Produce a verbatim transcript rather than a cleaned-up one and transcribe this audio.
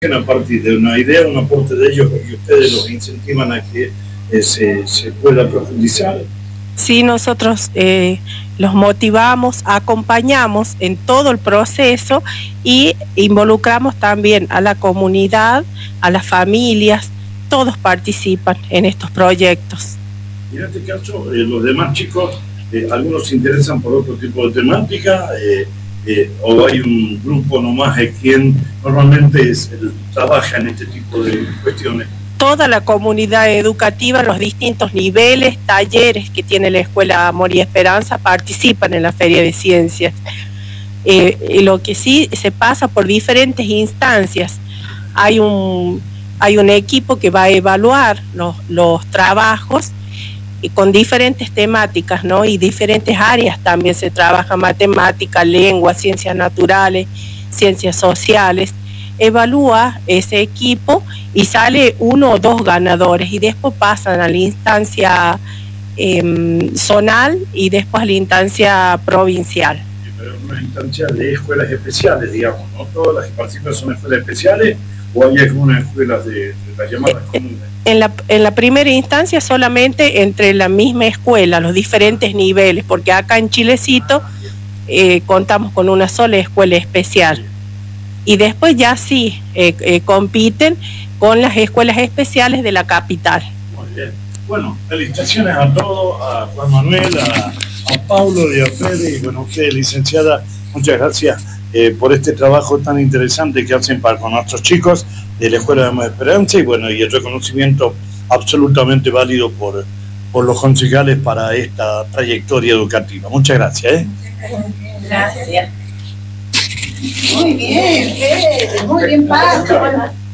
a partir de una idea, un aporte de ellos, y ustedes los incentivan a que eh, se, se pueda profundizar. Sí, nosotros eh, los motivamos, acompañamos en todo el proceso y involucramos también a la comunidad, a las familias, todos participan en estos proyectos. Y en este caso, eh, los demás chicos, eh, algunos se interesan por otro tipo de temática, eh, eh, o hay un grupo nomás de quien normalmente es, el, trabaja en este tipo de cuestiones. Toda la comunidad educativa, los distintos niveles, talleres que tiene la Escuela Amor y Esperanza participan en la Feria de Ciencias. Eh, lo que sí se pasa por diferentes instancias. Hay un, hay un equipo que va a evaluar los, los trabajos y con diferentes temáticas, ¿no? Y diferentes áreas también se trabaja: matemática, lengua, ciencias naturales, ciencias sociales. Evalúa ese equipo y sale uno o dos ganadores y después pasan a la instancia eh, zonal y después a la instancia provincial. Sí, pero una instancia de escuelas especiales, digamos, ¿no? Todas las que participan son escuelas especiales, o hay algunas escuelas de, de las llamadas comunes. En la, en la primera instancia solamente entre la misma escuela, los diferentes niveles, porque acá en Chilecito eh, contamos con una sola escuela especial. Y después ya sí eh, eh, compiten con las escuelas especiales de la capital. Muy bien. Bueno, felicitaciones a todos, a Juan Manuel, a, a Paulo y a Fede. Y bueno, usted, licenciada, muchas gracias eh, por este trabajo tan interesante que hacen para con nuestros chicos de la Escuela de Amor y Esperanza, y bueno, y el reconocimiento absolutamente válido por, por los concejales para esta trayectoria educativa. Muchas gracias. ¿eh? Gracias. Muy bien, Fede, muy bien, Pablo.